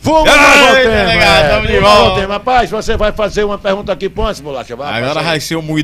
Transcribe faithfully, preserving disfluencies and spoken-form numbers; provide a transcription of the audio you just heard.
Fuma, nós voltemos. Delegado, tamo de Nós volta. voltemos. Rapaz, você vai fazer uma pergunta aqui, Ponce, Bolacha? Vai, Agora passa aí. vai ser o moído.